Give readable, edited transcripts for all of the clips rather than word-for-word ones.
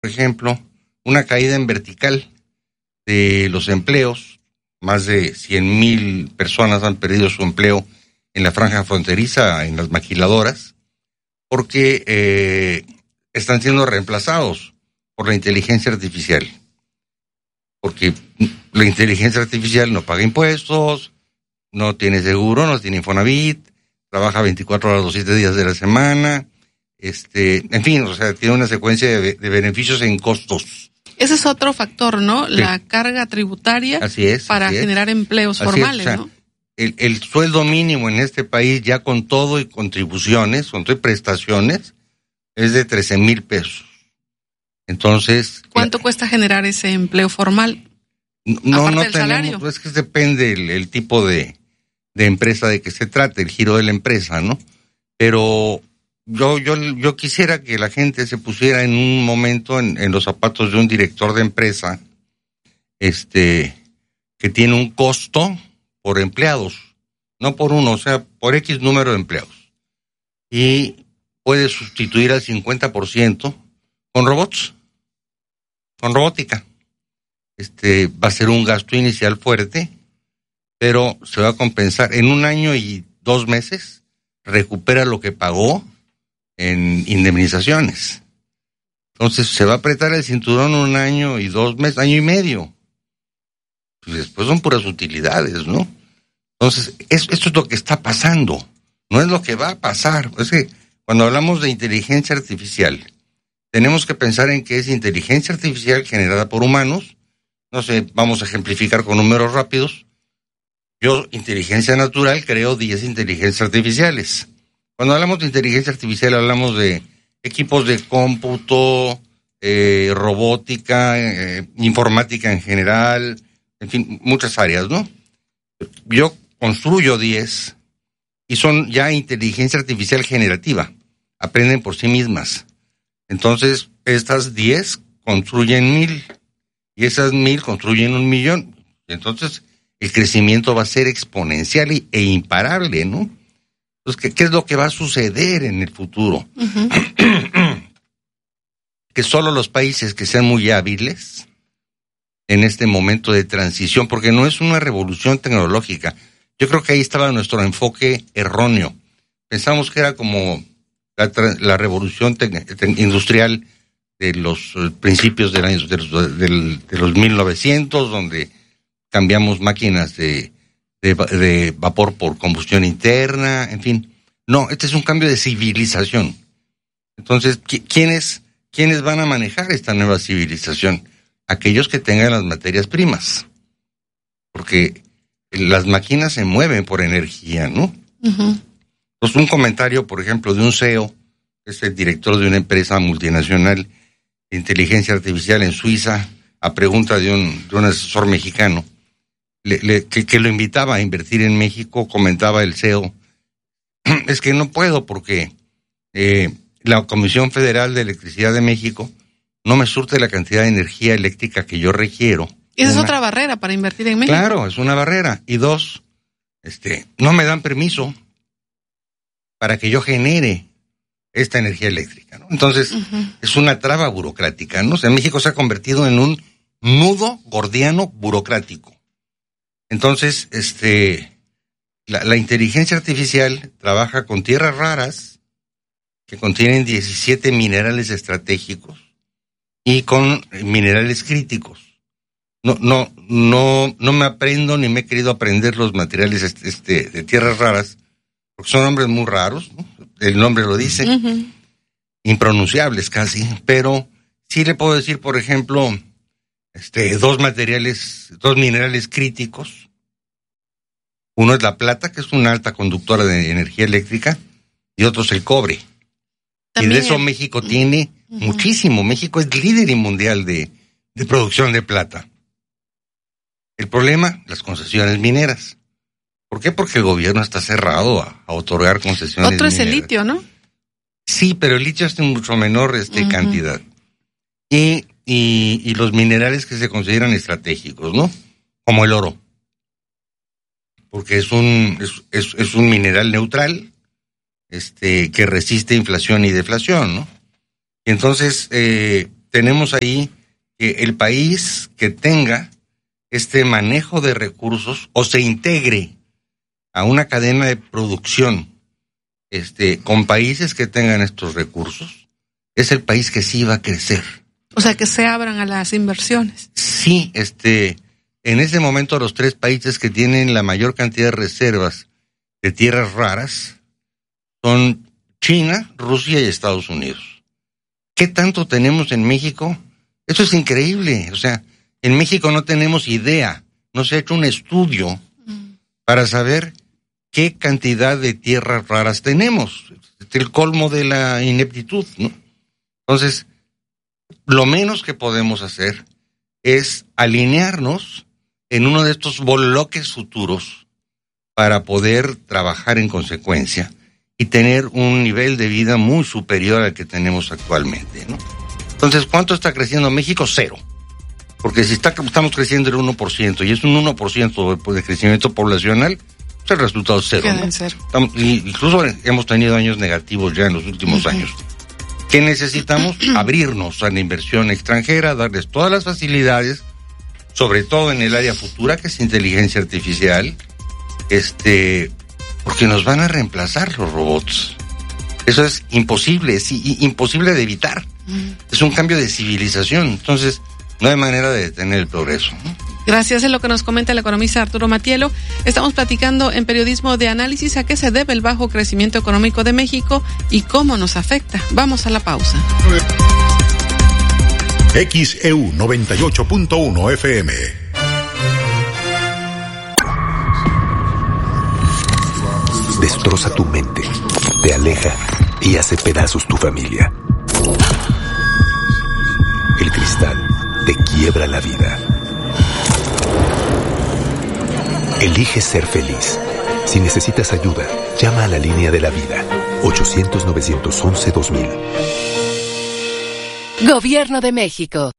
por ejemplo, una caída en vertical de los empleos. Más de 100,000 personas han perdido su empleo en la franja fronteriza, en las maquiladoras, porque están siendo reemplazados por la inteligencia artificial. Porque la inteligencia artificial no paga impuestos, no tiene seguro, no tiene Infonavit, trabaja 24 horas los 7 días de la semana, en fin, o sea, tiene una secuencia de beneficios en costos. Ese es otro factor, ¿no? Sí. La carga tributaria para generar empleos formales, o sea, ¿no? El sueldo mínimo en este país, ya con todo y contribuciones, con todo y prestaciones, es de 13,000 pesos. Entonces, ¿cuánto cuesta generar ese empleo formal? No tenemos, es que depende el tipo de empresa de que se trate, el giro de la empresa, ¿no? Pero yo quisiera que la gente se pusiera en un momento en los zapatos de un director de empresa, que tiene un costo por empleados, no por uno, o sea, por X número de empleados. Y puede sustituir al 50% con robots, con robótica. Va a ser un gasto inicial fuerte, pero se va a compensar. En 1 año y 2 meses recupera lo que pagó en indemnizaciones. Entonces se va a apretar el cinturón 1 año y 2 meses, año y medio. Y después son puras utilidades, ¿no? Entonces, esto es lo que está pasando, no es lo que va a pasar. Es que cuando hablamos de inteligencia artificial, tenemos que pensar en que es inteligencia artificial generada por humanos. No sé, vamos a ejemplificar con números rápidos. Yo, inteligencia natural, creo 10 inteligencias artificiales. Cuando hablamos de inteligencia artificial, hablamos de equipos de cómputo, robótica, informática en general, en fin, muchas áreas, ¿no? Yo construyo 10 y son ya inteligencia artificial generativa. Aprenden por sí mismas. Entonces, estas 10 construyen 1,000 y esas 1,000 construyen 1,000,000. Entonces, el crecimiento va a ser exponencial e imparable, ¿no? Entonces, ¿qué es lo que va a suceder en el futuro? Uh-huh. Que solo los países que sean muy hábiles en este momento de transición, porque no es una revolución tecnológica. Yo creo que ahí estaba nuestro enfoque erróneo. Pensamos que era como la revolución industrial de los principios del año, de los 1900, donde cambiamos máquinas de vapor por combustión interna, en fin. No, este es un cambio de civilización. Entonces, ¿quiénes van a manejar esta nueva civilización? Aquellos que tengan las materias primas. Porque las máquinas se mueven por energía, ¿no? Uh-huh. Entonces, un comentario, por ejemplo, de un CEO, que es el director de una empresa multinacional de inteligencia artificial en Suiza, a pregunta de un asesor mexicano, que lo invitaba a invertir en México, comentaba el CEO, es que no puedo porque la Comisión Federal de Electricidad de México no me surte la cantidad de energía eléctrica que yo requiero. Esa es otra barrera para invertir en México. Claro, es una barrera. Y 2, no me dan permiso para que yo genere esta energía eléctrica, ¿no? Entonces, uh-huh, es una traba burocrática, ¿no? O sea, México se ha convertido en un nudo gordiano burocrático. Entonces, la inteligencia artificial trabaja con tierras raras que contienen 17 minerales estratégicos y con minerales críticos. No me aprendo ni me he querido aprender los materiales de tierras raras, porque son nombres muy raros, ¿no? El nombre lo dice, uh-huh, impronunciables casi, pero sí le puedo decir, por ejemplo, 2 minerales críticos. Uno es la plata, que es una alta conductora de energía eléctrica, y otro es el cobre. También, y de eso México tiene uh-huh muchísimo. México es líder mundial de producción de plata. El problema, las concesiones mineras. ¿Por qué? Porque el gobierno está cerrado a otorgar concesiones Otro mineras. Es el litio, ¿no? Sí, pero el litio es de mucho menor uh-huh cantidad. Y los minerales que se consideran estratégicos, ¿no? Como el oro. Porque es un mineral neutral, que resiste inflación y deflación, ¿no? Y entonces, tenemos ahí que el país que tenga este manejo de recursos o se integre a una cadena de producción con países que tengan estos recursos, es el país que sí va a crecer. O sea, que se abran a las inversiones. Sí, en ese momento los 3 países que tienen la mayor cantidad de reservas de tierras raras son China, Rusia y Estados Unidos. ¿Qué tanto tenemos en México? Eso es increíble. O sea, en México no tenemos idea, no se ha hecho un estudio para saber qué cantidad de tierras raras tenemos. Es el colmo de la ineptitud, ¿no? Entonces, lo menos que podemos hacer es alinearnos en uno de estos bloques futuros para poder trabajar en consecuencia y tener un nivel de vida muy superior al que tenemos actualmente, ¿no? Entonces, ¿cuánto está creciendo México? 0. Porque si estamos creciendo el 1% y es un 1% de crecimiento poblacional, pues el resultado es 0, ¿no? 0. Incluso hemos tenido años negativos ya en los últimos años. ¿Qué necesitamos? Abrirnos a la inversión extranjera, darles todas las facilidades, sobre todo en el área futura, que es inteligencia artificial, porque nos van a reemplazar los robots. Eso es imposible, imposible de evitar. Es un cambio de civilización, entonces no hay manera de detener el progreso, ¿no? Gracias, es lo que nos comenta el economista Arturo Matielo. Estamos platicando en Periodismo de Análisis a qué se debe el bajo crecimiento económico de México y cómo nos afecta. Vamos a la pausa. XEU 98.1 FM. Destroza tu mente, te aleja y hace pedazos tu familia. El cristal te quiebra la vida. Elige ser feliz. Si necesitas ayuda, llama a la línea de la vida. 800-911-2000. Gobierno de México.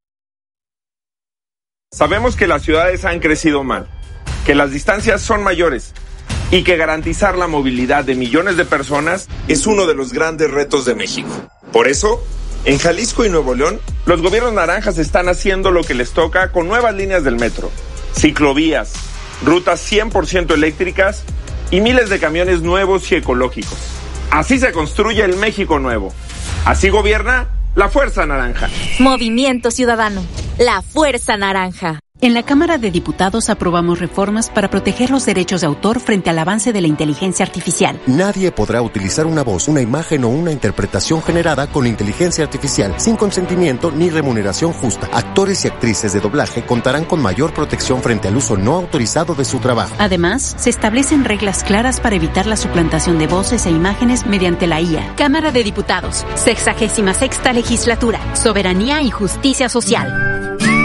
Sabemos que las ciudades han crecido mal, que las distancias son mayores y que garantizar la movilidad de millones de personas es uno de los grandes retos de México. Por eso, en Jalisco y Nuevo León, los gobiernos naranjas están haciendo lo que les toca con nuevas líneas del metro, ciclovías, rutas 100% eléctricas y miles de camiones nuevos y ecológicos. Así se construye el México nuevo. Así gobierna la Fuerza Naranja. Movimiento Ciudadano, la Fuerza Naranja. En la Cámara de Diputados aprobamos reformas para proteger los derechos de autor frente al avance de la inteligencia artificial. Nadie podrá utilizar una voz, una imagen o una interpretación generada con inteligencia artificial sin consentimiento ni remuneración justa. Actores y actrices de doblaje contarán con mayor protección frente al uso no autorizado de su trabajo. Además, se establecen reglas claras para evitar la suplantación de voces e imágenes mediante la IA. Cámara de Diputados, 66ª Legislatura, Soberanía y Justicia Social.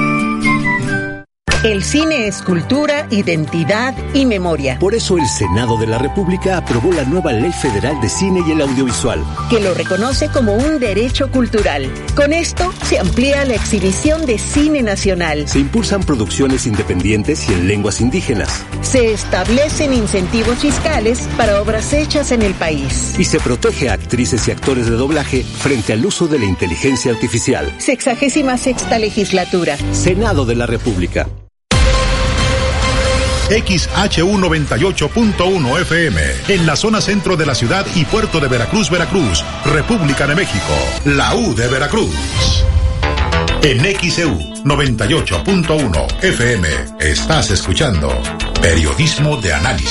El cine es cultura, identidad y memoria. Por eso el Senado de la República aprobó la nueva Ley Federal de Cine y el Audiovisual, que lo reconoce como un derecho cultural. Con esto se amplía la exhibición de cine nacional. Se impulsan producciones independientes y en lenguas indígenas. Se establecen incentivos fiscales para obras hechas en el país. Y se protege a actrices y actores de doblaje frente al uso de la inteligencia artificial. 66ª Legislatura. Senado de la República. XHU 98.1 FM, en la zona centro de la ciudad y puerto de Veracruz, Veracruz, República de México, la U de Veracruz. En XEU 98.1 FM, estás escuchando Periodismo de Análisis.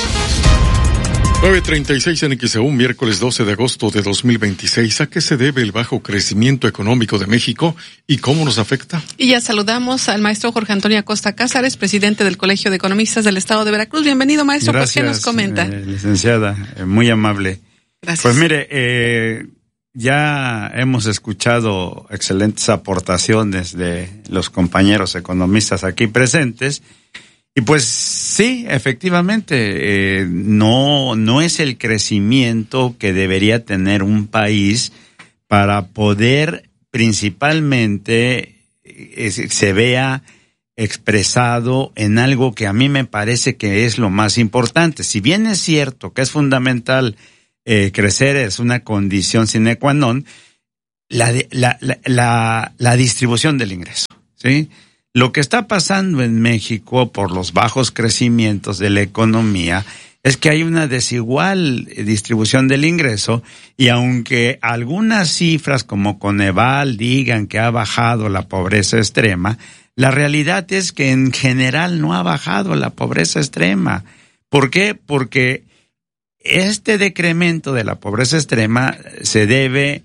9:36 en XEU, miércoles 12 de agosto de 2026. ¿A qué se debe el bajo crecimiento económico de México y cómo nos afecta? Y ya saludamos al maestro Jorge Antonio Acosta Cázares, presidente del Colegio de Economistas del Estado de Veracruz. Bienvenido, maestro. Gracias, ¿Por qué nos comenta? Licenciada, muy amable. Gracias. Pues mire, ya hemos escuchado excelentes aportaciones de los compañeros economistas aquí presentes. Y pues sí, efectivamente, no es el crecimiento que debería tener un país para poder principalmente se vea expresado en algo que a mí me parece que es lo más importante. Si bien es cierto que es fundamental crecer, es una condición sine qua non, la distribución del ingreso, ¿sí? Lo que está pasando en México por los bajos crecimientos de la economía es que hay una desigual distribución del ingreso, y aunque algunas cifras como Coneval digan que ha bajado la pobreza extrema, la realidad es que en general no ha bajado la pobreza extrema. ¿Por qué? Porque este decremento de la pobreza extrema se debe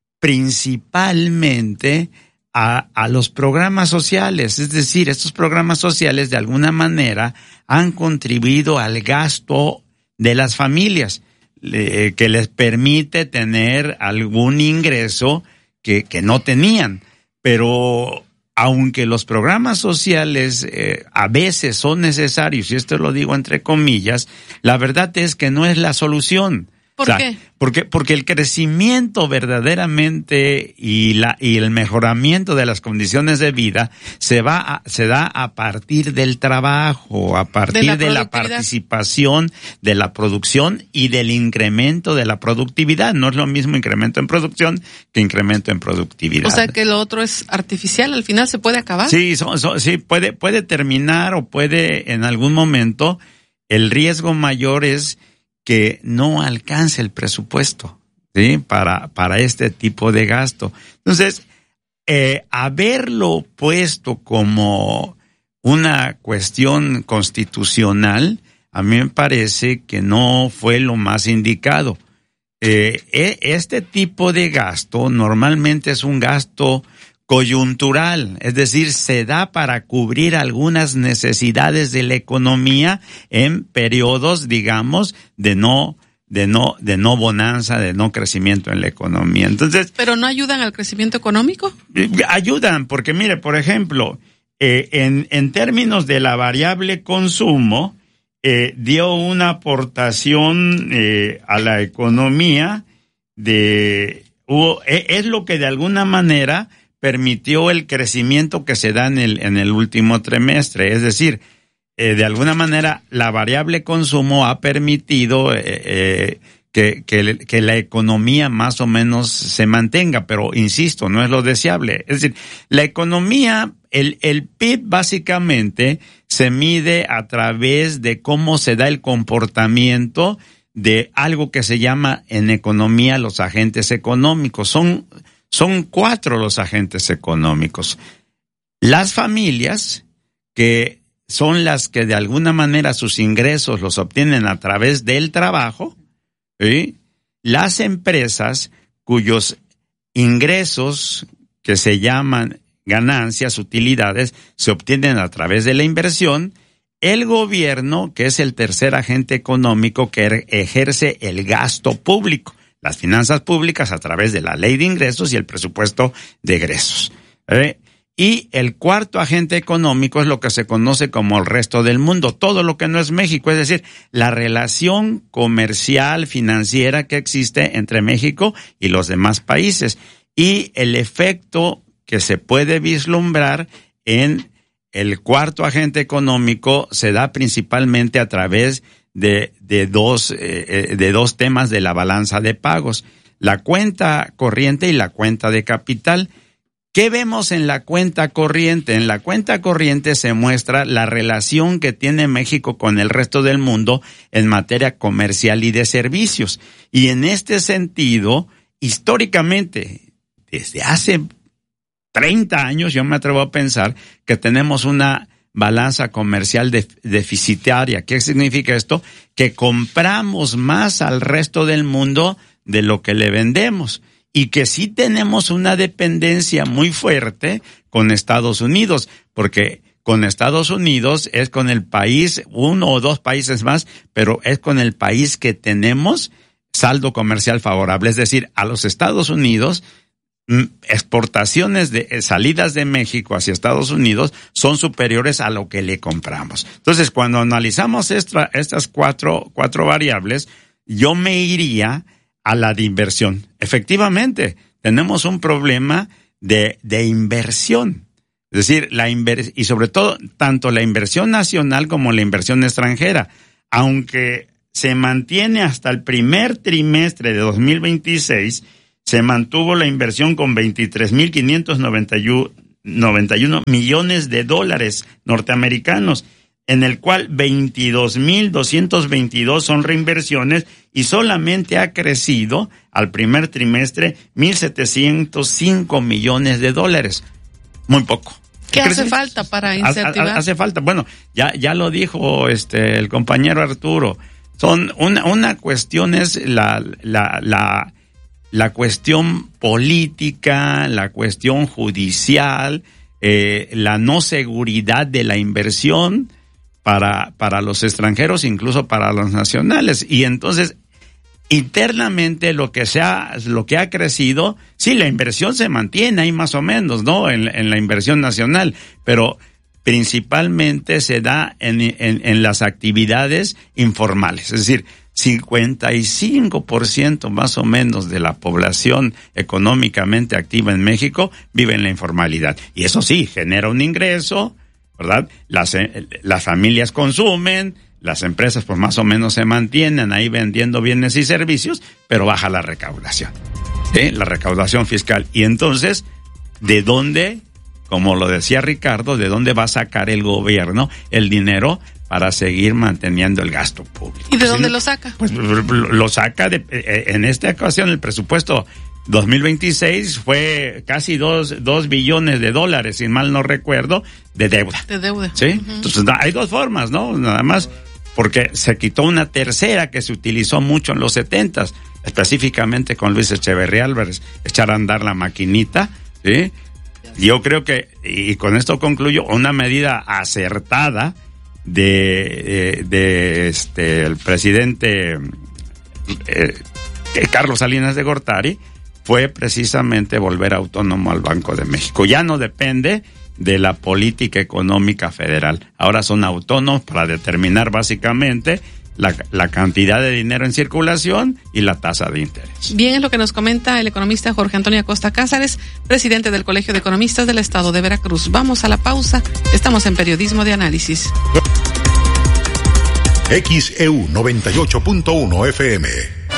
principalmente a los programas sociales. Es decir, estos programas sociales de alguna manera han contribuido al gasto de las familias, que les permite tener algún ingreso que no tenían. Pero aunque los programas sociales a veces son necesarios, y esto lo digo entre comillas, la verdad es que no es la solución. ¿Por qué? Porque el crecimiento verdaderamente y el mejoramiento de las condiciones de vida se da a partir del trabajo, a partir de la participación, de la producción y del incremento de la productividad. No es lo mismo incremento en producción que incremento en productividad. O sea que lo otro es artificial, al final se puede acabar. Sí, sí, puede terminar, o puede en algún momento. El riesgo mayor es que no alcance el presupuesto, ¿sí? Para este tipo de gasto. Entonces, haberlo puesto como una cuestión constitucional, a mí me parece que no fue lo más indicado. Este tipo de gasto normalmente es un gasto coyuntural, es decir, se da para cubrir algunas necesidades de la economía en periodos, digamos, de no bonanza, de no crecimiento en la economía. Entonces, ¿pero no ayudan al crecimiento económico? Ayudan, porque mire, por ejemplo, en términos de la variable consumo, dio una aportación a la economía es lo que de alguna manera permitió el crecimiento que se da en el último trimestre. Es decir, de alguna manera la variable consumo ha permitido que la economía más o menos se mantenga, pero insisto, no es lo deseable. Es decir, la economía, el PIB básicamente se mide a través de cómo se da el comportamiento de algo que se llama en economía los agentes económicos. Son 4 los agentes económicos. Las familias, que son las que de alguna manera sus ingresos los obtienen a través del trabajo, ¿sí? Las empresas cuyos ingresos, que se llaman ganancias, utilidades, se obtienen a través de la inversión, el gobierno, que es el tercer agente económico que ejerce el gasto público, las finanzas públicas a través de la ley de ingresos y el presupuesto de egresos. Y el cuarto agente económico es lo que se conoce como el resto del mundo, todo lo que no es México, es decir, la relación comercial, financiera que existe entre México y los demás países, y el efecto que se puede vislumbrar en el cuarto agente económico se da principalmente a través de dos temas de la balanza de pagos, la cuenta corriente y la cuenta de capital. ¿Qué vemos en la cuenta corriente? En la cuenta corriente se muestra la relación que tiene México con el resto del mundo en materia comercial y de servicios. Y en este sentido, históricamente, desde hace 30 años, yo me atrevo a pensar que tenemos una balanza comercial deficitaria. ¿Qué significa esto? Que compramos más al resto del mundo de lo que le vendemos, y que sí tenemos una dependencia muy fuerte con Estados Unidos, porque con Estados Unidos es con el país, 1 o 2 países más, pero es con el país que tenemos saldo comercial favorable. Es decir, a los Estados Unidos, exportaciones de salidas de México hacia Estados Unidos son superiores a lo que le compramos. Entonces, cuando analizamos estas cuatro variables, yo me iría a la de inversión. Efectivamente, tenemos un problema de inversión. Es decir, y sobre todo, tanto la inversión nacional como la inversión extranjera, aunque se mantiene hasta el primer trimestre de 2026, se mantuvo la inversión con 23.591 millones de dólares norteamericanos, en el cual 22.222 son reinversiones y solamente ha crecido al primer trimestre 1.705 millones de dólares. Muy poco. ¿Qué hace falta para incentivar? Hace falta, bueno, ya lo dijo el compañero Arturo. Son una cuestión es la cuestión política, la cuestión judicial, la no seguridad de la inversión para los extranjeros, incluso para los nacionales. Y entonces, internamente lo que ha crecido, sí, la inversión se mantiene ahí más o menos, ¿no? En la inversión nacional, pero principalmente se da en las actividades informales, es decir, 55% más o menos de la población económicamente activa en México vive en la informalidad. Y eso sí, genera un ingreso, ¿verdad? Las familias consumen, las empresas pues más o menos se mantienen ahí vendiendo bienes y servicios, pero baja la recaudación, ¿sí? La recaudación fiscal. Y entonces, ¿de dónde, como lo decía Ricardo, de dónde va a sacar el gobierno el dinero para seguir manteniendo el gasto público? ¿Y de dónde lo saca? Pues lo saca en esta ocasión el presupuesto 2026 fue casi 2 billones de dólares, si mal no recuerdo, de deuda. De deuda. ¿Sí? Entonces hay dos formas, ¿no? Nada más porque se quitó una tercera que se utilizó mucho en los 70s, específicamente con Luis Echeverría Álvarez, echar a andar la maquinita, ¿sí? Yo creo que, y con esto concluyo, una medida acertada el presidente Carlos Salinas de Gortari fue precisamente volver autónomo al Banco de México. Ya no depende de la política económica federal. Ahora son autónomos para determinar básicamente la cantidad de dinero en circulación y la tasa de interés. Bien, es lo que nos comenta el economista Jorge Antonio Acosta Cázares, presidente del Colegio de Economistas del Estado de Veracruz. Vamos a la pausa. Estamos en Periodismo de Análisis. XEU 98.1 FM.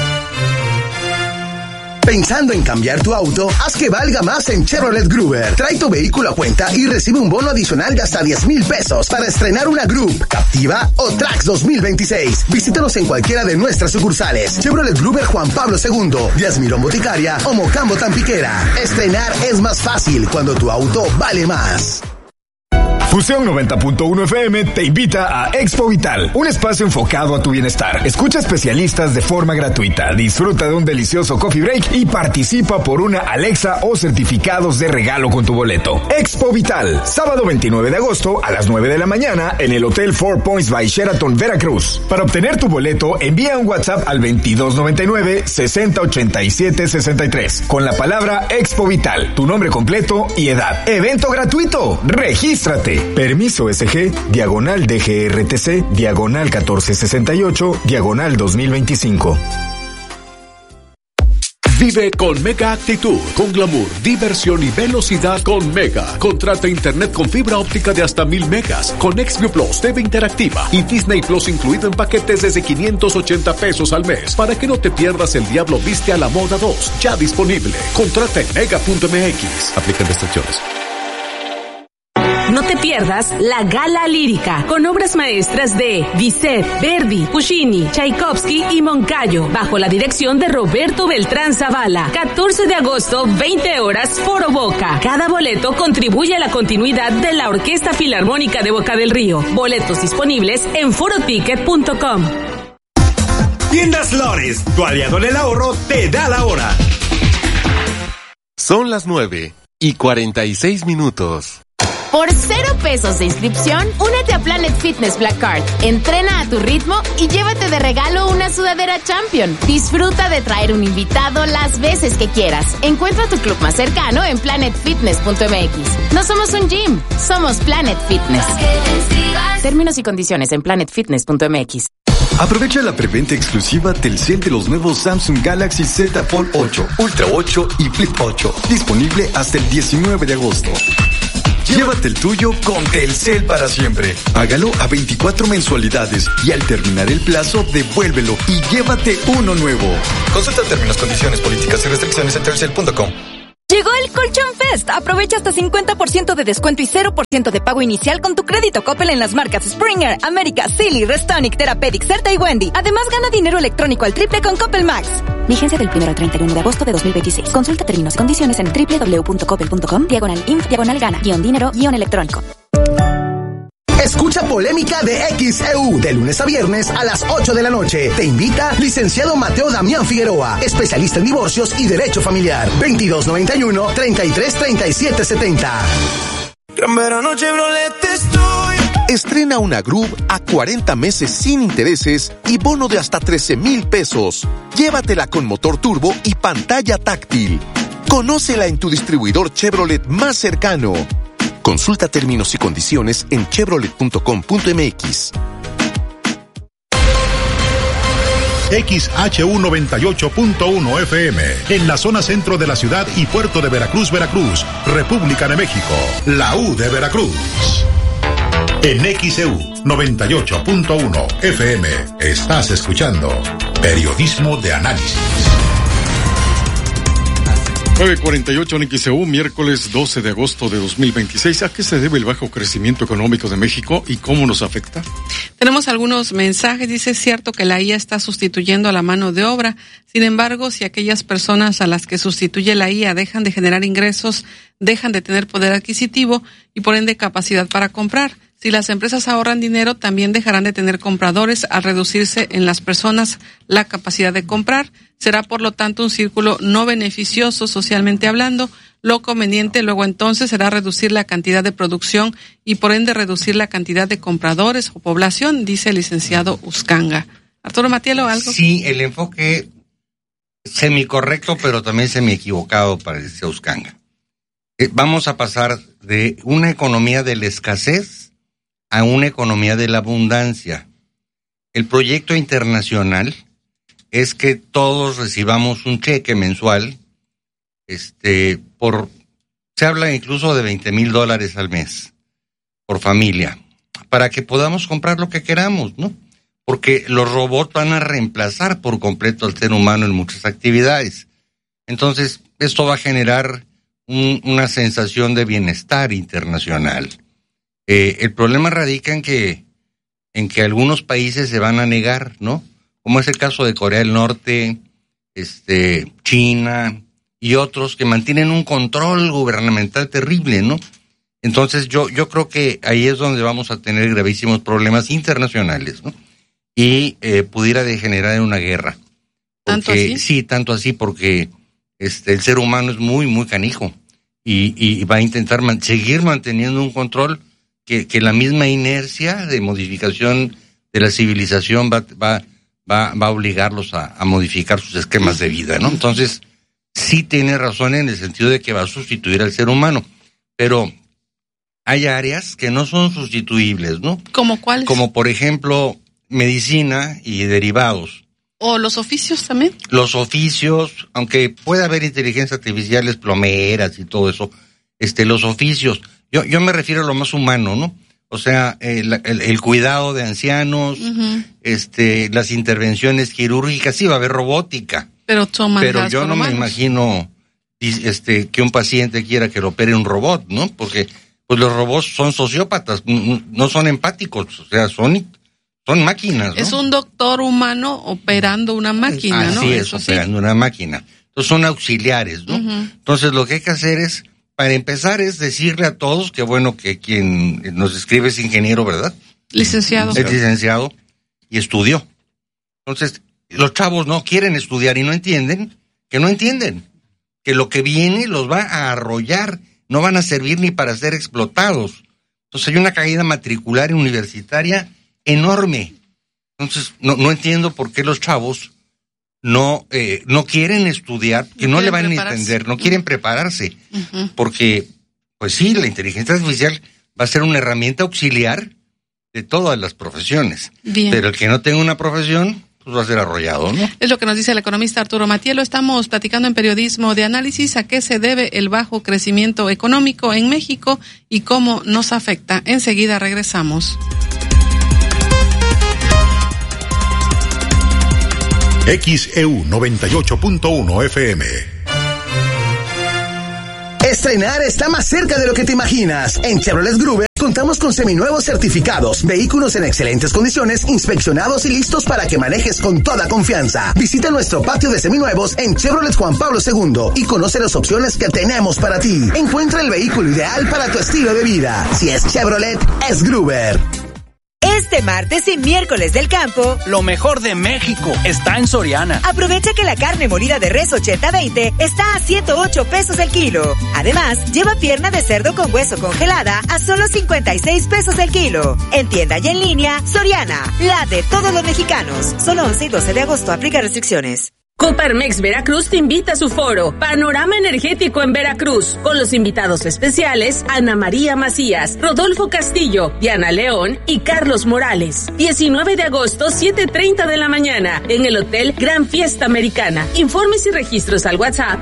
Pensando en cambiar tu auto, haz que valga más en Chevrolet Gruber. Trae tu vehículo a cuenta y recibe un bono adicional de hasta 10,000 pesos para estrenar una Group, Captiva o Trax 2026. Visítanos en cualquiera de nuestras sucursales. Chevrolet Gruber Juan Pablo II, Díaz Mirón Boticaria o Mocambo Tampiquera. Estrenar es más fácil cuando tu auto vale más. Fusión 90.1 FM te invita a Expo Vital, un espacio enfocado a tu bienestar. Escucha especialistas de forma gratuita, disfruta de un delicioso coffee break y participa por una Alexa o certificados de regalo con tu boleto. Expo Vital, sábado 29 de agosto a las 9 de la mañana en el Hotel Four Points by Sheraton, Veracruz. Para obtener tu boleto, envía un WhatsApp al 2299-6087-63 con la palabra Expo Vital, tu nombre completo y edad. Evento gratuito, regístrate. Permiso SG, diagonal DGRTC, diagonal 1468, diagonal 2025. Vive con Mega Actitud, con glamour, diversión y velocidad con Mega. Contrata internet con fibra óptica de hasta 1000 megas, con XView Plus, TV interactiva y Disney Plus incluido en paquetes desde 580 pesos al mes. Para que no te pierdas El Diablo Viste a la Moda 2, ya disponible. Contrata en mega.mx. Aplican restricciones. No te pierdas la Gala Lírica, con obras maestras de Bizet, Verdi, Puccini, Tchaikovsky y Moncayo, bajo la dirección de Roberto Beltrán Zavala. 14 de agosto, 20 horas, Foro Boca. Cada boleto contribuye a la continuidad de la Orquesta Filarmónica de Boca del Río. Boletos disponibles en foroticket.com. Tiendas Lores, tu aliado en el ahorro, te da la hora. Son las 9:46. Por 0 pesos de inscripción, únete a Planet Fitness Black Card. Entrena a tu ritmo y llévate de regalo una sudadera Champion. Disfruta de traer un invitado las veces que quieras. Encuentra tu club más cercano en planetfitness.mx. No somos un gym, somos Planet Fitness. Términos y condiciones en planetfitness.mx. Aprovecha la preventa exclusiva Telcel de los nuevos Samsung Galaxy Z Fold 8, Ultra 8 y Flip 8. Disponible hasta el 19 de agosto. Llévate el tuyo con Telcel para siempre. Hágalo a 24 mensualidades y al terminar el plazo, devuélvelo y llévate uno nuevo. Consulta términos, condiciones, políticas y restricciones en telcel.com. Llegó el Colchón Fest. Aprovecha hasta 50% de descuento y 0% de pago inicial con tu crédito Coppel en las marcas Springer, América, Silly, Restonic, Therapeutic, Certa y Wendy. Además, gana dinero electrónico al triple con Coppel Max. Vigencia del 1 al 31 de agosto de 2026. Consulta términos y condiciones en www.coppel.com/inf/gana-dinero-electrónico. Escucha Polémica de XEU de lunes a viernes a las 8 de la noche. Te invita licenciado Mateo Damián Figueroa, especialista en divorcios y derecho familiar. 2291-333770. Gran verano Chevrolet estoy. Estrena una Groove a 40 meses sin intereses y bono de hasta 13,000 pesos. Llévatela con motor turbo y pantalla táctil. Conócela en tu distribuidor Chevrolet más cercano. Consulta términos y condiciones en chevrolet.com.mx. XHU 98.1 FM, en la zona centro de la ciudad y puerto de Veracruz, Veracruz, República de México, la U de Veracruz. En XEU 98.1 FM, estás escuchando Periodismo de Análisis. 9:48 en XEU, miércoles 12 de agosto de 2026. ¿A qué se debe el bajo crecimiento económico de México y cómo nos afecta? Tenemos algunos mensajes. Dice, es cierto que la IA está sustituyendo a la mano de obra. Sin embargo, si aquellas personas a las que sustituye la IA dejan de generar ingresos, dejan de tener poder adquisitivo y por ende capacidad para comprar. Si las empresas ahorran dinero, también dejarán de tener compradores al reducirse en las personas la capacidad de comprar. Será, por lo tanto, un círculo no beneficioso socialmente hablando. Lo conveniente luego entonces será reducir la cantidad de producción y por ende reducir la cantidad de compradores o población, dice el licenciado Uscanga. Arturo Matielo, ¿algo? Sí, el enfoque semicorrecto, pero también semiequivocado para el licenciado Uscanga. Vamos a pasar de una economía de la escasez a una economía de la abundancia. El proyecto internacional es que todos recibamos un cheque mensual, se habla incluso de $20,000 al mes por familia, para que podamos comprar lo que queramos, ¿no? Porque los robots van a reemplazar por completo al ser humano en muchas actividades. Entonces, esto va a generar una sensación de bienestar internacional. El problema radica en que algunos países se van a negar, ¿no? Como es el caso de Corea del Norte, China y otros que mantienen un control gubernamental terrible, ¿no? Entonces yo creo que ahí es donde vamos a tener gravísimos problemas internacionales, ¿no? Y pudiera degenerar en una guerra. ¿Tanto así? Sí, tanto así, porque el ser humano es muy, muy canijo y va a intentar seguir manteniendo un control que la misma inercia de modificación de la civilización va a obligarlos a modificar sus esquemas de vida, ¿no? Entonces, sí tiene razón en el sentido de que va a sustituir al ser humano, pero hay áreas que no son sustituibles, ¿no? ¿Cómo cuáles? Como por ejemplo, medicina y derivados. ¿O los oficios también? Los oficios, aunque pueda haber inteligencias artificiales, plomeras y todo eso, los oficios. Yo me refiero a lo más humano, ¿no? O sea, el cuidado de ancianos, Uh-huh. Las intervenciones quirúrgicas, sí va a haber robótica. Pero yo no me imagino que un paciente quiera que lo opere un robot, ¿no? Porque pues los robots son sociópatas, no son empáticos, o sea, son máquinas, ¿no? Es un doctor humano operando una máquina, ¿no? Así es, operando una máquina. Entonces son auxiliares, ¿no? Uh-huh. Entonces lo que hay que hacer es, para empezar, es decirle a todos que bueno, que quien nos escribe es ingeniero, ¿verdad? Licenciado. Es licenciado y estudió. Entonces, los chavos no quieren estudiar y no entienden, que lo que viene los va a arrollar, no van a servir ni para ser explotados. Entonces hay una caída matricular universitaria enorme. Entonces, no entiendo por qué los chavos no quieren estudiar, que no le van a entender, no quieren prepararse, Uh-huh. porque, pues sí, la inteligencia artificial va a ser una herramienta auxiliar de todas las profesiones. Bien. Pero el que no tenga una profesión, pues va a ser arrollado, ¿no? Es lo que nos dice el economista Arturo Matielo. Estamos platicando en Periodismo de Análisis a qué se debe el bajo crecimiento económico en México y cómo nos afecta. Enseguida regresamos. XEU 98.1 FM. Estrenar está más cerca de lo que te imaginas. En Chevrolet Gruber contamos con seminuevos certificados, vehículos en excelentes condiciones, inspeccionados y listos para que manejes con toda confianza. Visita nuestro patio de seminuevos en Chevrolet Juan Pablo II y conoce las opciones que tenemos para ti. Encuentra el vehículo ideal para tu estilo de vida. Si es Chevrolet, es Gruber. Este martes y miércoles del campo, lo mejor de México está en Soriana. Aprovecha que la carne molida de res 80-20 está a 108 pesos el kilo. Además, lleva pierna de cerdo con hueso congelada a solo 56 pesos el kilo. En tienda y en línea, Soriana, la de todos los mexicanos. Solo 11 y 12 de agosto, aplica restricciones. Coparmex Veracruz te invita a su foro Panorama Energético en Veracruz, con los invitados especiales Ana María Macías, Rodolfo Castillo, Diana León y Carlos Morales. 19 de agosto, 7:30 de la mañana, en el Hotel Gran Fiesta Americana. Informes y registros al WhatsApp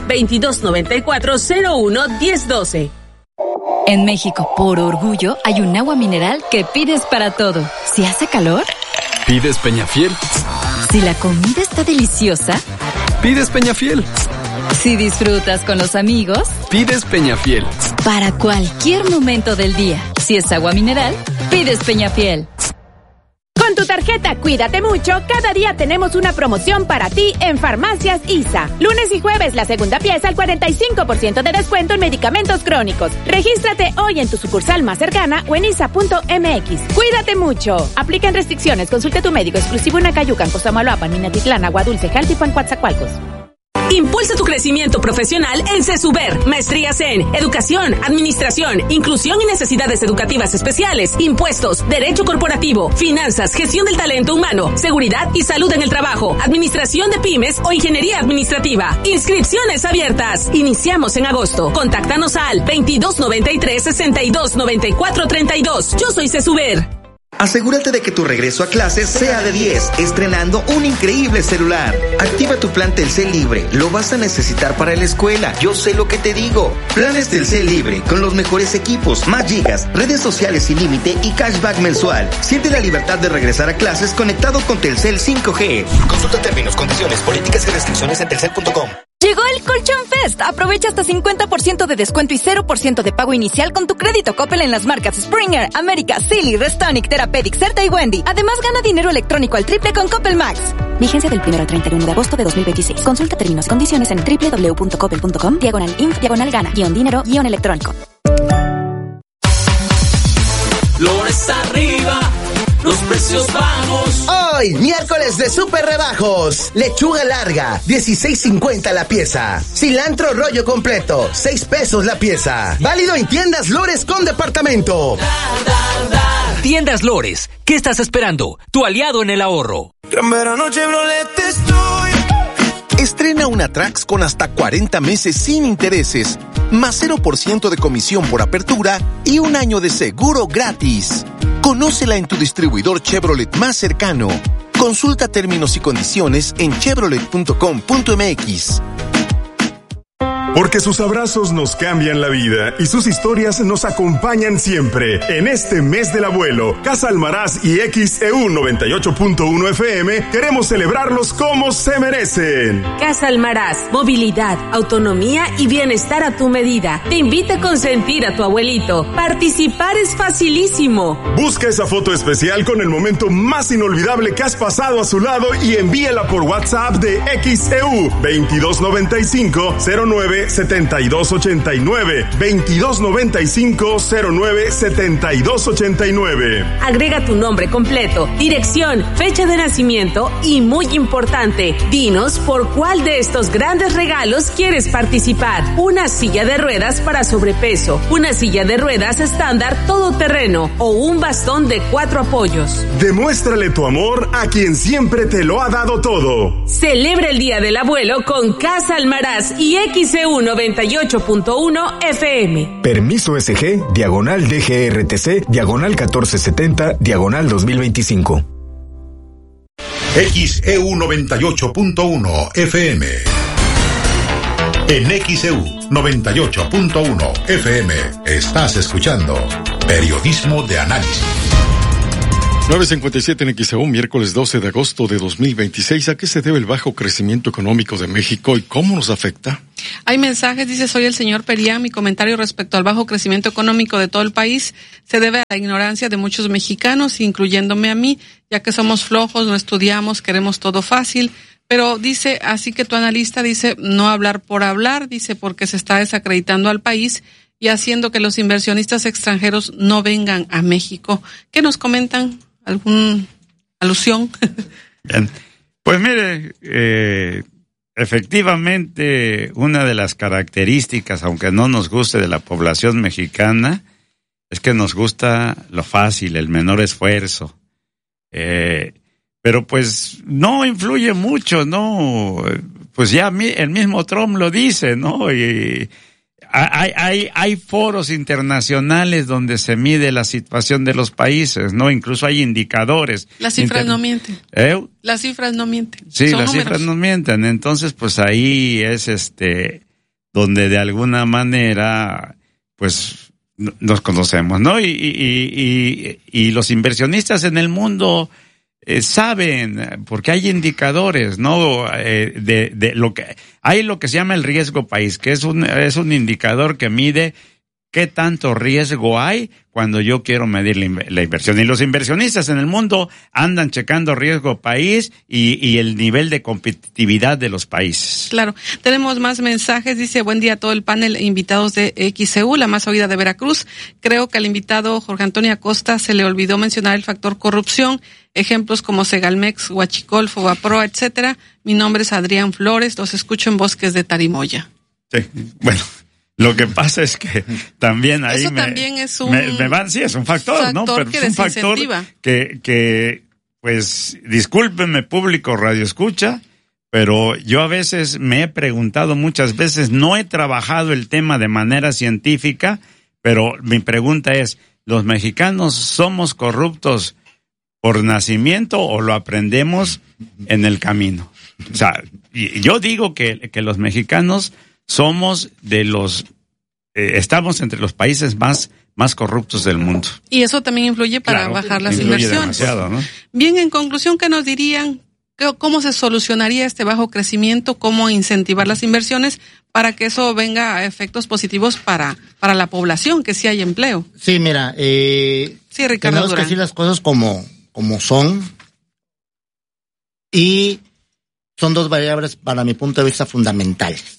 2294-01-1012. En México, por orgullo, hay un agua mineral que pides para todo. Si hace calor, pides Peñafiel. Si la comida está deliciosa, pides Peñafiel. Si disfrutas con los amigos, pides Peñafiel. Para cualquier momento del día, si es agua mineral, pides Peñafiel. Con tu tarjeta Cuídate Mucho, cada día tenemos una promoción para ti en Farmacias ISA. Lunes y jueves, la segunda pieza al 45% de descuento en medicamentos crónicos. Regístrate hoy en tu sucursal más cercana o en isa.mx. Cuídate Mucho. Aplican restricciones. Consulte a tu médico exclusivo en Acayucan, Cosamaloapan, Minatitlán, Agua Dulce, Jaltipan, Coatzacoalcos. Impulsa tu crecimiento profesional en CESUBER. Maestrías en Educación, Administración, Inclusión y Necesidades Educativas Especiales, Impuestos, Derecho Corporativo, Finanzas, Gestión del Talento Humano, Seguridad y Salud en el Trabajo, Administración de Pymes o Ingeniería Administrativa. Inscripciones abiertas. Iniciamos en agosto. Contáctanos al 2293-629432. Yo soy CESUBER. Asegúrate de que tu regreso a clases sea de 10, estrenando un increíble celular. Activa tu plan Telcel Libre, lo vas a necesitar para la escuela, yo sé lo que te digo. Planes Telcel Libre, con los mejores equipos, más gigas, redes sociales sin límite y cashback mensual. Siente la libertad de regresar a clases conectado con Telcel 5G. Consulta términos, condiciones, políticas y restricciones en telcel.com. Llegó el Colchón Fest. Aprovecha hasta 50% de descuento y 0% de pago inicial con tu crédito Coppel en las marcas Springer, América, Silly, Restonic, Therapeutic, Certa y Wendy. Además, gana dinero electrónico al triple con Coppel Max. Vigencia del 1 al 31 de agosto de 2026. Consulta términos, condiciones en www.coppel.com/inf/gana-dinero-electrónico. Flores arriba, los precios bajos. Hoy, miércoles de super rebajos. Lechuga larga, 16.50 la pieza. Cilantro rollo completo, 6 pesos la pieza. Válido en Tiendas Lores con departamento. Tiendas Lores, ¿qué estás esperando? Tu aliado en el ahorro. Gran verano Chevrolet estoy. Estrena una Trax con hasta 40 meses sin intereses, más 0% de comisión por apertura y un año de seguro gratis. Conócela en tu distribuidor Chevrolet más cercano. Consulta términos y condiciones en chevrolet.com.mx. Porque sus abrazos nos cambian la vida y sus historias nos acompañan siempre. En este mes del abuelo, Casa Almaraz y XEU 98.1 FM queremos celebrarlos como se merecen. Casa Almaraz, movilidad, autonomía y bienestar a tu medida. Te invita a consentir a tu abuelito. Participar es facilísimo. Busca esa foto especial con el momento más inolvidable que has pasado a su lado y envíala por WhatsApp de XEU 2295-09 7289 2295-09-7289. Agrega tu nombre completo, dirección, fecha de nacimiento y, muy importante, dinos por cuál de estos grandes regalos quieres participar. Una silla de ruedas para sobrepeso, una silla de ruedas estándar todoterreno o un bastón de 4 apoyos. Demuéstrale tu amor a quien siempre te lo ha dado todo. Celebra el Día del Abuelo con Casa Almaraz y XEU 98.1 FM. Permiso SG, diagonal DGRTC, diagonal 1470, diagonal 2025. XEU 98.1 FM. En XEU 98.1 FM estás escuchando Periodismo de Análisis. 9:57 en XEU, miércoles 12 de agosto de 2026. ¿A qué se debe el bajo crecimiento económico de México y cómo nos afecta? Hay mensajes, dice, soy el señor Perián. Mi comentario respecto al bajo crecimiento económico de todo el país se debe a la ignorancia de muchos mexicanos, incluyéndome a mí, ya que somos flojos, no estudiamos, queremos todo fácil. Pero dice, así que tu analista dice, no hablar por hablar, dice, porque se está desacreditando al país y haciendo que los inversionistas extranjeros no vengan a México. ¿Qué nos comentan? ¿Alguna alusión? Bien. Pues mire, efectivamente, una de las características, aunque no nos guste, de la población mexicana, es que nos gusta lo fácil, el menor esfuerzo. Pero pues no influye mucho, ¿no? Pues ya el mismo Trump lo dice, ¿no? Y hay foros internacionales donde se mide la situación de los países, ¿no? Incluso hay indicadores. Las cifras no mienten. Las cifras no mienten. Sí, son las números. cifras no mienten. Entonces, pues ahí es donde de alguna manera, pues nos conocemos, ¿no? Y los inversionistas en el mundo saben, porque hay indicadores, ¿no? De lo que hay, lo que se llama el riesgo país, que es un indicador que mide qué tanto riesgo hay cuando yo quiero medir la inversión. Y los inversionistas en el mundo andan checando riesgo país y el nivel de competitividad de los países. Claro. Tenemos más mensajes. Dice, buen día a todo el panel e invitados de XEU, la más oída de Veracruz. Creo que al invitado Jorge Antonio Acosta se le olvidó mencionar el factor corrupción. Ejemplos como Segalmex, Huachicol, Fobaproa, etcétera. Mi nombre es Adrián Flores, los escucho en Bosques de Tarimoya. Sí, bueno, lo que pasa es que también ahí eso también es un sí, es un factor, ¿no? Pero que es un factor que pues, discúlpenme, público radio escucha, pero yo a veces me he preguntado muchas veces, no he trabajado el tema de manera científica, pero mi pregunta es, ¿los mexicanos somos corruptos por nacimiento o lo aprendemos en el camino? O sea, yo digo que los mexicanos somos estamos entre los países más corruptos del mundo. Y eso también influye para bajar las inversiones. ¿No? Bien, en conclusión, ¿qué nos dirían? ¿Cómo se solucionaría este bajo crecimiento? ¿Cómo incentivar las inversiones para que eso venga a efectos positivos para la población, que sí haya empleo? Sí, mira, sí, Ricardo tenemos Durán. que decir las cosas como son, y son dos variables para mi punto de vista fundamentales.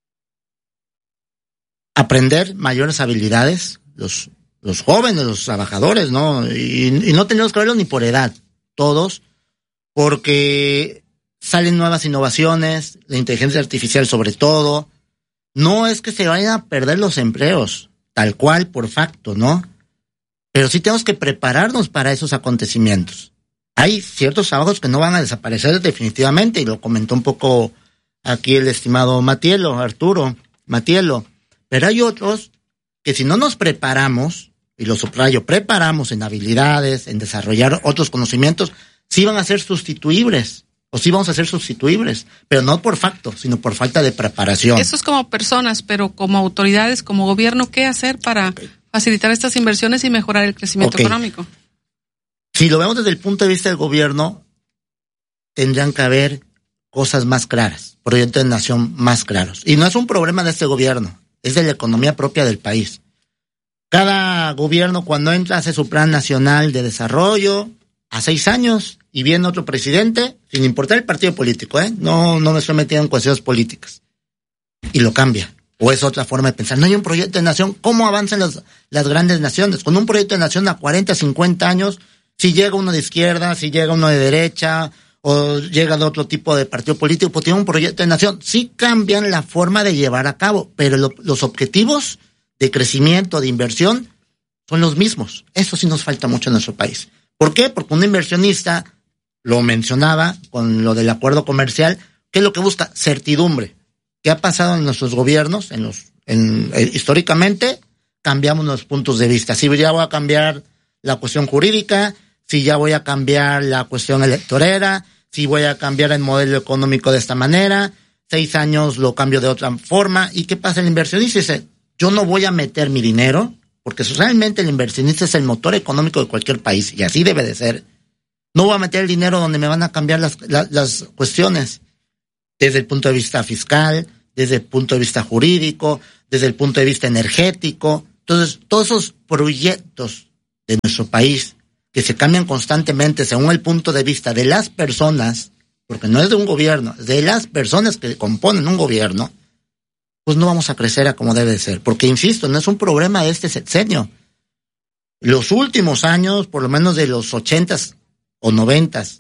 Aprender mayores habilidades, los jóvenes, los trabajadores, ¿no? Y no tenemos que verlo ni por edad, todos, porque salen nuevas innovaciones, la inteligencia artificial sobre todo. No es que se vayan a perder los empleos, tal cual, por facto, ¿no? Pero sí tenemos que prepararnos para esos acontecimientos. Hay ciertos trabajos que no van a desaparecer definitivamente, y lo comentó un poco aquí el estimado Arturo Matielo, pero hay otros que si no nos preparamos, y lo subrayo, preparamos en habilidades, en desarrollar otros conocimientos, sí van a ser sustituibles, o sí vamos a ser sustituibles, pero no por facto, sino por falta de preparación. Eso es como personas, pero como autoridades, como gobierno, ¿qué hacer para facilitar estas inversiones y mejorar el crecimiento económico? Si lo vemos desde el punto de vista del gobierno, tendrían que haber cosas más claras, proyectos de nación más claros. Y no es un problema de este gobierno, es de la economía propia del país. Cada gobierno cuando entra hace su plan nacional de desarrollo a 6 años y viene otro presidente, sin importar el partido político, no me estoy metiendo en cuestiones políticas, y lo cambia. O es otra forma de pensar. No hay un proyecto de nación. ¿Cómo avanzan las grandes naciones? Con un proyecto de nación a 40, 50 años, si llega uno de izquierda, si llega uno de derecha, o llega de otro tipo de partido político, pues tiene un proyecto de nación. Sí cambian la forma de llevar a cabo, pero los objetivos de crecimiento, de inversión, son los mismos. Eso sí nos falta mucho en nuestro país. ¿Por qué? Porque un inversionista, lo mencionaba con lo del acuerdo comercial, ¿qué es lo que busca? Certidumbre. ¿Qué ha pasado en nuestros gobiernos? Históricamente, cambiamos los puntos de vista. Si ya voy a cambiar la cuestión jurídica, si ya voy a cambiar la cuestión electorera, si voy a cambiar el modelo económico de esta manera, 6 años lo cambio de otra forma. ¿Y qué pasa el inversionista? Dice, yo no voy a meter mi dinero, porque socialmente el inversionista es el motor económico de cualquier país, y así debe de ser. No voy a meter el dinero donde me van a cambiar las cuestiones, desde el punto de vista fiscal, desde el punto de vista jurídico, desde el punto de vista energético. Entonces, todos esos proyectos de nuestro país que se cambian constantemente según el punto de vista de las personas, porque no es de un gobierno, es de las personas que componen un gobierno, pues no vamos a crecer a como debe ser. Porque, insisto, no es un problema de este sexenio. Los últimos años, por lo menos de los 80s o 90s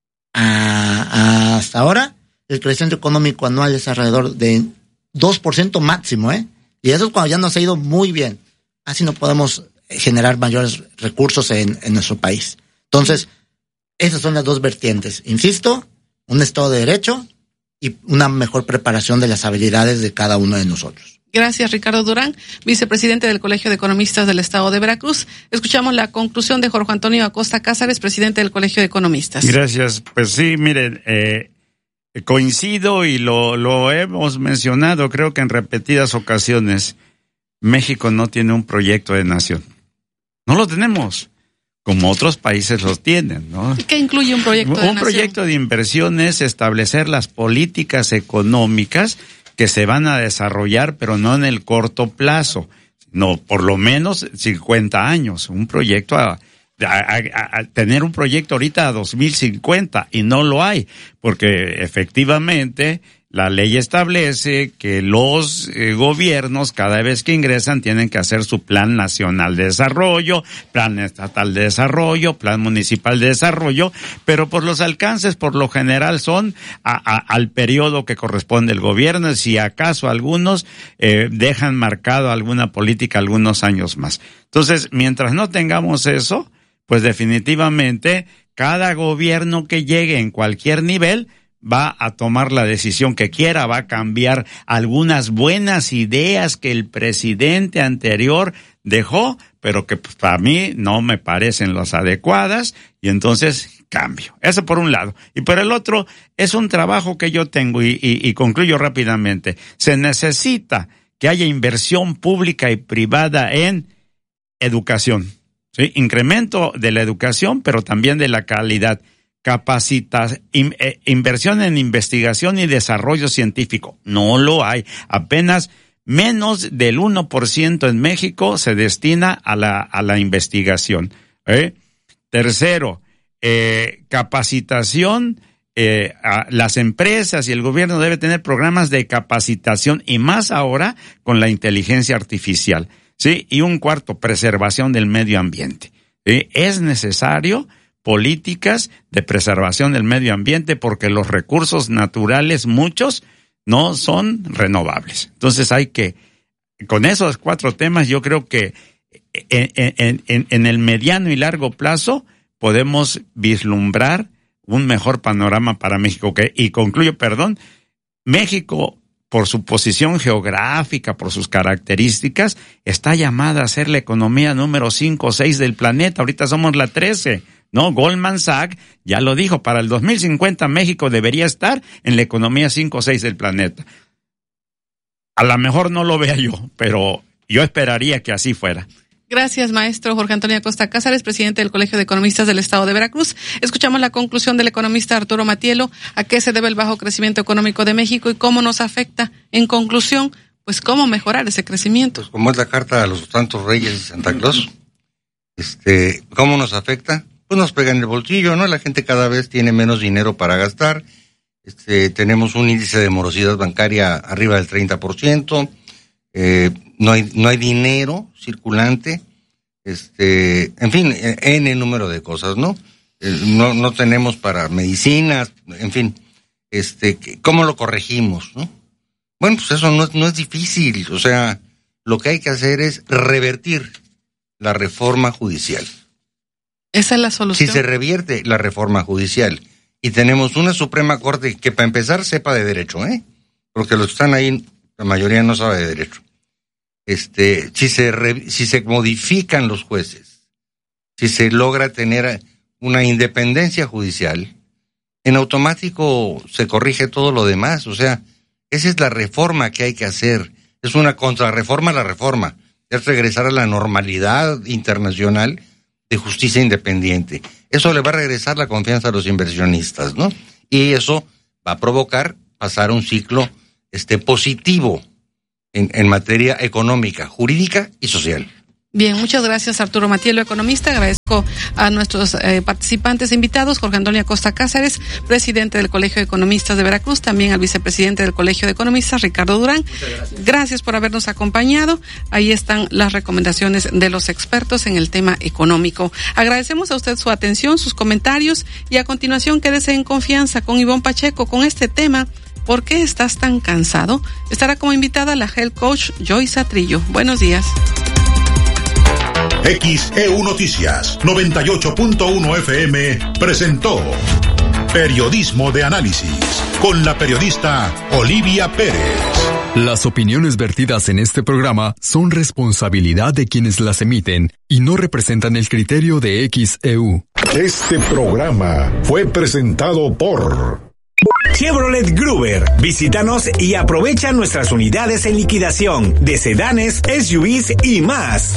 hasta ahora, el crecimiento económico anual es alrededor de 2% máximo, y eso es cuando ya nos ha ido muy bien. Así no podemos generar mayores recursos en nuestro país. Entonces, esas son las dos vertientes. Insisto, un Estado de Derecho y una mejor preparación de las habilidades de cada uno de nosotros. Gracias, Ricardo Durán, vicepresidente del Colegio de Economistas del Estado de Veracruz. Escuchamos la conclusión de Jorge Antonio Acosta Cázares, presidente del Colegio de Economistas. Gracias. Pues sí, miren, coincido y lo hemos mencionado, creo que en repetidas ocasiones. México no tiene un proyecto de nación. No lo tenemos, como otros países los tienen, ¿no? ¿Qué incluye un proyecto de nación? Un proyecto de inversión es establecer las políticas económicas que se van a desarrollar, pero no en el corto plazo, no, por lo menos 50 años. Un proyecto a tener un proyecto ahorita a 2050, y no lo hay, porque efectivamente la ley establece que los gobiernos cada vez que ingresan tienen que hacer su plan nacional de desarrollo, plan estatal de desarrollo, plan municipal de desarrollo, pero por los alcances por lo general son al periodo que corresponde el gobierno, si acaso algunos dejan marcado alguna política algunos años más. Entonces, mientras no tengamos eso, pues definitivamente cada gobierno que llegue en cualquier nivel va a tomar la decisión que quiera, va a cambiar algunas buenas ideas que el presidente anterior dejó, pero que pues, para mí no me parecen las adecuadas, y entonces cambio. Eso por un lado. Y por el otro, es un trabajo que yo tengo y concluyo rápidamente. Se necesita que haya inversión pública y privada en educación, ¿sí? Incremento de la educación, pero también de la calidad. Inversión en investigación y desarrollo científico. No lo hay. Apenas menos del 1% en México se destina a la investigación. Tercero, capacitación. A las empresas y el gobierno debe tener programas de capacitación, y más ahora con la inteligencia artificial. ¿Sí? Y un cuarto, preservación del medio ambiente. Es necesario políticas de preservación del medio ambiente, porque los recursos naturales, muchos, no son renovables. Entonces hay que, con esos 4 temas, yo creo que en el mediano y largo plazo podemos vislumbrar un mejor panorama para México. Y concluyo, México, por su posición geográfica, por sus características, está llamada a ser la economía número 5 o 6 del planeta. Ahorita somos la 13. No, Goldman Sachs ya lo dijo, para el 2050 México debería estar en la economía 5 o 6 del planeta. A lo mejor no lo vea yo, pero yo esperaría que así fuera. Gracias, maestro Jorge Antonio Acosta Cázares, presidente del Colegio de Economistas del Estado de Veracruz. Escuchamos la conclusión del economista Arturo Matielo, a qué se debe el bajo crecimiento económico de México y cómo nos afecta. En conclusión, pues cómo mejorar ese crecimiento. Pues como es la carta a los santos reyes de Santa Claus, ¿cómo nos afecta? Pues nos pega en el bolsillo, ¿no? La gente cada vez tiene menos dinero para gastar. Tenemos un índice de morosidad bancaria arriba del 30%. No hay dinero circulante. En fin, N número de cosas, ¿no? No tenemos para medicinas, en fin. ¿Cómo lo corregimos, no? Bueno, pues eso no es difícil. O sea, lo que hay que hacer es revertir la reforma judicial. Esa es la solución. Si se revierte la reforma judicial y tenemos una Suprema Corte que, para empezar, sepa de derecho, porque los que están ahí, la mayoría no sabe de derecho. Si se modifican los jueces, si se logra tener una independencia judicial, en automático se corrige todo lo demás. O sea, esa es la reforma que hay que hacer. Es una contrarreforma a la reforma. Es regresar a la normalidad internacional de justicia independiente. Eso le va a regresar la confianza a los inversionistas, ¿no? Y eso va a provocar pasar un ciclo positivo en materia económica, jurídica y social. Bien, muchas gracias Arturo Matielo, economista. Agradezco a nuestros participantes invitados, Jorge Antonio Acosta Cáceres, presidente del Colegio de Economistas de Veracruz, también al vicepresidente del Colegio de Economistas, Ricardo Durán. Gracias por habernos acompañado. Ahí están las recomendaciones de los expertos en el tema económico. Agradecemos a usted su atención, sus comentarios, y a continuación quédese en confianza con Ivonne Pacheco con este tema. ¿Por qué estás tan cansado? Estará como invitada la health coach Joyce Trillo. Buenos días. XEU Noticias 98.1 FM presentó Periodismo de Análisis con la periodista Olivia Pérez. Las opiniones vertidas en este programa son responsabilidad de quienes las emiten y no representan el criterio de XEU. Este programa fue presentado por Chevrolet Gruber. Visítanos y aprovecha nuestras unidades en liquidación de sedanes, SUVs y más.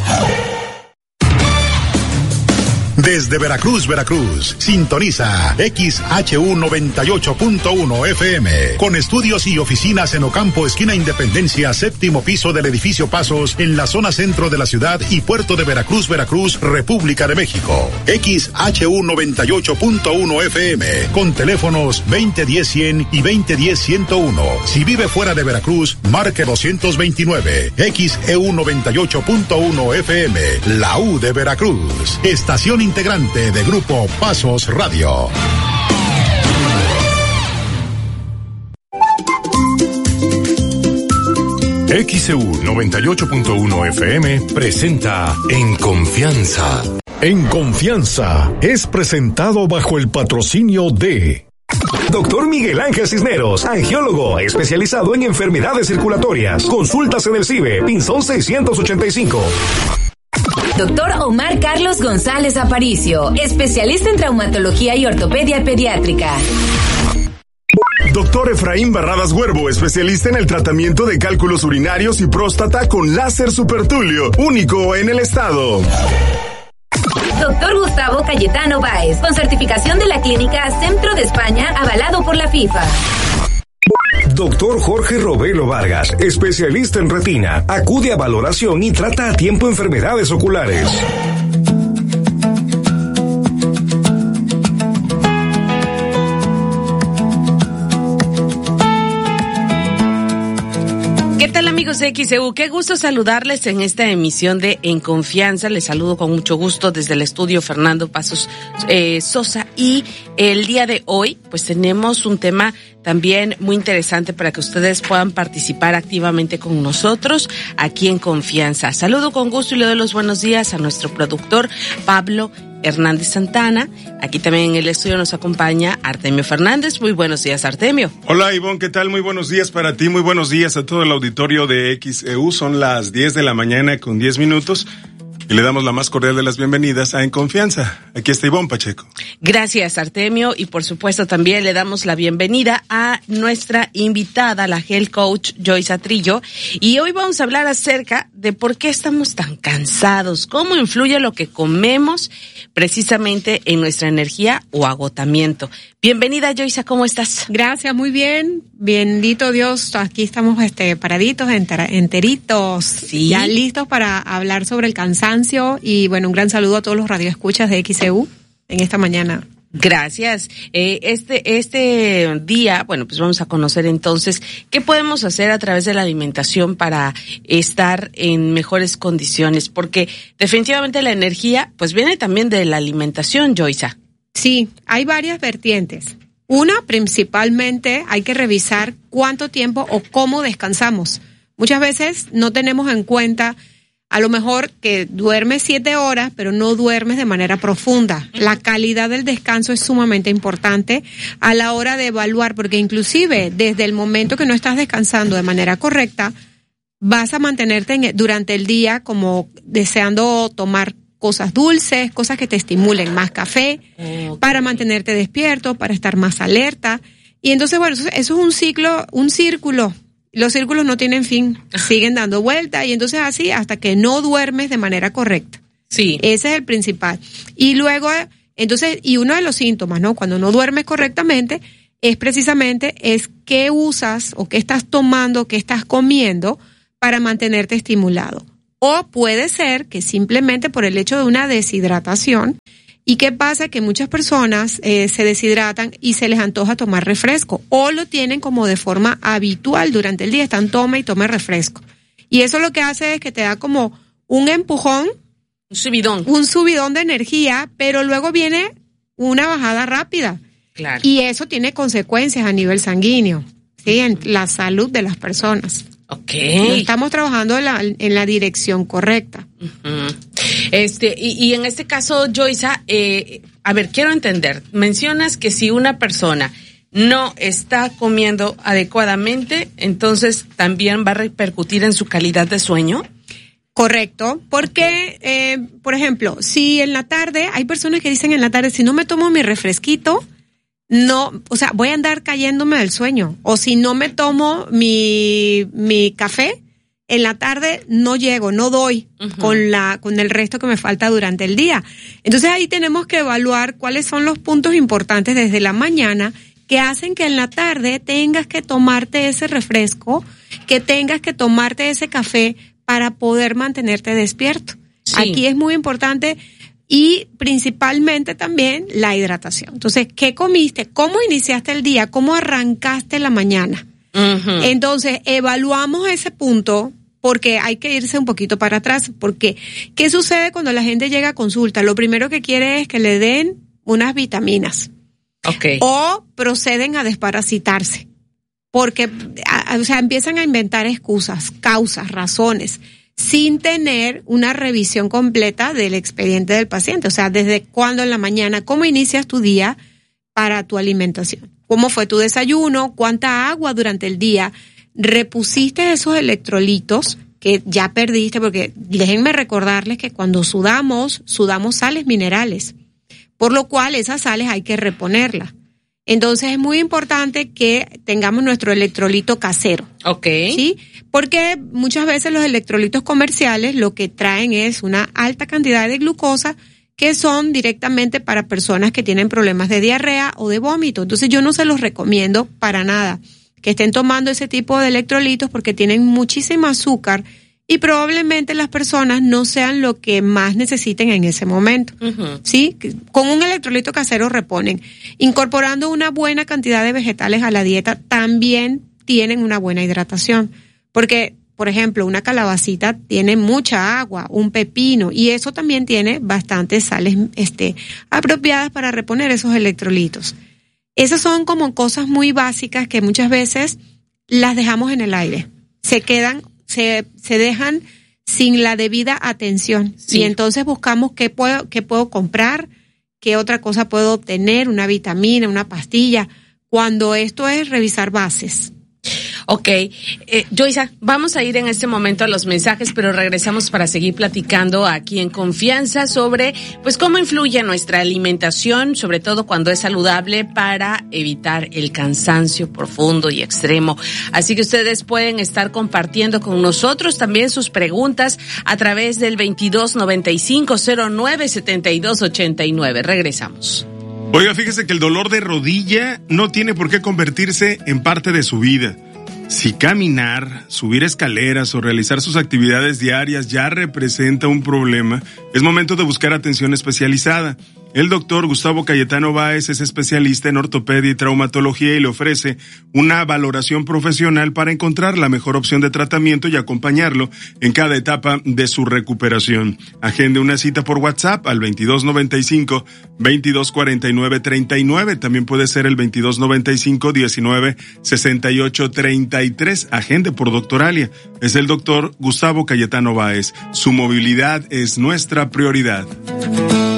Desde Veracruz, sintoniza XHU 98.1 FM, con estudios y oficinas en Ocampo, esquina Independencia, séptimo piso del edificio Pasos, en la zona centro de la ciudad y puerto de Veracruz, República de México. XHU 98.1 FM, con teléfonos 2010-100 y 2010-101. Si vive fuera de Veracruz, marque 229. XEU 98.1 FM, la U de Veracruz. Estación integrante de Grupo Pasos Radio. XEU 98.1 FM presenta En Confianza. En Confianza es presentado bajo el patrocinio de Doctor Miguel Ángel Cisneros, angiólogo especializado en enfermedades circulatorias. Consultas en el CIBE, Pinzón 685. Doctor Omar Carlos González Aparicio, especialista en traumatología y ortopedia pediátrica. Doctor Efraín Barradas Huervo, especialista en el tratamiento de cálculos urinarios y próstata con láser supertulio, único en el estado. Doctor Gustavo Cayetano Báez, con certificación de la clínica Centro de España, avalado por la FIFA. Doctor Jorge Robelo Vargas, especialista en retina, acude a valoración y trata a tiempo enfermedades oculares. ¿Qué tal, amigos de XEU? Qué gusto saludarles en esta emisión de En Confianza. Les saludo con mucho gusto desde el estudio Fernando Pasos Sosa, y el día de hoy pues tenemos un tema también muy interesante para que ustedes puedan participar activamente con nosotros aquí en Confianza. Saludo con gusto y le doy los buenos días a nuestro productor Pablo Hernández Santana. Aquí también en el estudio nos acompaña Artemio Fernández. Muy buenos días, Artemio. Hola, Ivonne, ¿qué tal? Muy buenos días para ti, muy buenos días a todo el auditorio de XEU. Son las 10 de la mañana con 10 minutos. Y le damos la más cordial de las bienvenidas a En Confianza. Aquí está Ivonne Pacheco. Gracias, Artemio. Y por supuesto también le damos la bienvenida a nuestra invitada, la health coach Joyce Trillo. Y hoy vamos a hablar acerca de por qué estamos tan cansados, cómo influye lo que comemos precisamente en nuestra energía o agotamiento. Bienvenida, Joyce, ¿cómo estás? Gracias, muy bien. Bendito Dios, aquí estamos paraditos, enteritos. Sí. Ya listos para hablar sobre el cansancio. Y bueno, un gran saludo a todos los radioescuchas de XEU en esta mañana. Gracias. Este día, bueno, pues vamos a conocer entonces qué podemos hacer a través de la alimentación para estar en mejores condiciones, porque definitivamente la energía pues viene también de la alimentación, Joyce. Sí, hay varias vertientes. Una, principalmente, hay que revisar cuánto tiempo o cómo descansamos. Muchas veces no tenemos en cuenta, a lo mejor que duermes 7 horas, pero no duermes de manera profunda. La calidad del descanso es sumamente importante a la hora de evaluar, porque inclusive desde el momento que no estás descansando de manera correcta, vas a mantenerte durante el día como deseando tomar cosas dulces, cosas que te estimulen, más café, para mantenerte despierto, para estar más alerta. Y entonces, bueno, eso es un círculo. Los círculos no tienen fin, siguen dando vueltas y entonces así hasta que no duermes de manera correcta. Sí. Ese es el principal. Y luego, entonces, y uno de los síntomas, ¿no? Cuando no duermes correctamente, es precisamente qué usas o qué estás tomando, qué estás comiendo para mantenerte estimulado. O puede ser que simplemente por el hecho de una deshidratación. ¿Y qué pasa? Que muchas personas se deshidratan y se les antoja tomar refresco o lo tienen como de forma habitual durante el día, están tome y tome refresco. Y eso lo que hace es que te da como un empujón, un subidón de energía, pero luego viene una bajada rápida. Claro. Y eso tiene consecuencias a nivel sanguíneo, ¿sí? En la salud de las personas. Okay. No estamos trabajando en la dirección correcta. Uh-huh. Y en este caso, Joysa, a ver, quiero entender. Mencionas que si una persona no está comiendo adecuadamente, entonces también va a repercutir en su calidad de sueño. Correcto, porque, por ejemplo, si en la tarde, hay personas que dicen en la tarde, si no me tomo mi refresquito, no, o sea, voy a andar cayéndome del sueño. O si no me tomo mi café, en la tarde no llego, no doy con el resto que me falta durante el día. Entonces ahí tenemos que evaluar cuáles son los puntos importantes desde la mañana que hacen que en la tarde tengas que tomarte ese refresco, que tengas que tomarte ese café para poder mantenerte despierto. Sí. Aquí es muy importante. Y principalmente también la hidratación. Entonces, ¿qué comiste? ¿Cómo iniciaste el día? ¿Cómo arrancaste la mañana? Uh-huh. Entonces, evaluamos ese punto porque hay que irse un poquito para atrás. Porque, ¿qué sucede cuando la gente llega a consulta? Lo primero que quiere es que le den unas vitaminas. Okay. O proceden a desparasitarse. Porque, o sea, empiezan a inventar excusas, causas, razones, sin tener una revisión completa del expediente del paciente. O sea, desde cuándo en la mañana, cómo inicias tu día para tu alimentación, cómo fue tu desayuno, cuánta agua durante el día, repusiste esos electrolitos que ya perdiste, porque déjenme recordarles que cuando sudamos sales minerales, por lo cual esas sales hay que reponerlas. Entonces es muy importante que tengamos nuestro electrolito casero. Okay. ¿Sí? Porque muchas veces los electrolitos comerciales lo que traen es una alta cantidad de glucosa que son directamente para personas que tienen problemas de diarrea o de vómito. Entonces yo no se los recomiendo para nada que estén tomando ese tipo de electrolitos porque tienen muchísimo azúcar y probablemente las personas no sean lo que más necesiten en ese momento. Uh-huh. ¿Sí? Con un electrolito casero reponen. Incorporando una buena cantidad de vegetales a la dieta también tienen una buena hidratación. Porque, por ejemplo, una calabacita tiene mucha agua, un pepino, y eso también tiene bastantes sales apropiadas para reponer esos electrolitos. Esas son como cosas muy básicas que muchas veces las dejamos en el aire. Se dejan sin la debida atención. Sí. Y entonces buscamos qué puedo comprar, qué otra cosa puedo obtener, una vitamina, una pastilla, cuando esto es revisar bases. Ok, Joysa, vamos a ir en este momento a los mensajes, pero regresamos para seguir platicando aquí en Confianza sobre, pues, cómo influye nuestra alimentación, sobre todo cuando es saludable, para evitar el cansancio profundo y extremo. Así que ustedes pueden estar compartiendo con nosotros también sus preguntas a través del 2295-097289. Regresamos. Oiga, fíjese que el dolor de rodilla no tiene por qué convertirse en parte de su vida. Si caminar, subir escaleras o realizar sus actividades diarias ya representa un problema, es momento de buscar atención especializada. El doctor Gustavo Cayetano Báez es especialista en ortopedia y traumatología y le ofrece una valoración profesional para encontrar la mejor opción de tratamiento y acompañarlo en cada etapa de su recuperación. Agende una cita por WhatsApp al 2295-2249-39. También puede ser el 2295-1968-33. Agende por Doctoralia. Es el doctor Gustavo Cayetano Báez. Su movilidad es nuestra prioridad.